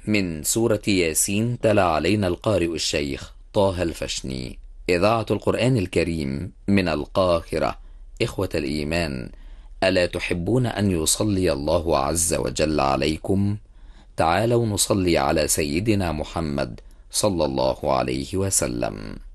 من سورة ياسين تلا علينا القارئ الشيخ طه الفشني. إذاعة القرآن الكريم من القاهرة. إخوة الإيمان، ألا تحبون أن يصلي الله عز وجل عليكم؟ تعالوا نصلي على سيدنا محمد صلى الله عليه وسلم.